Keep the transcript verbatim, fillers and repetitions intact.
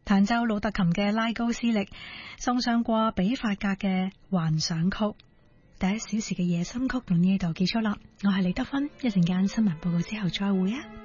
彈奏魯特琴嘅拉高斯力，送上過比法格嘅幻想曲。第一小時嘅夜深曲到呢度結束啦，我係李德芬，一陣間新聞報告之後再會啊。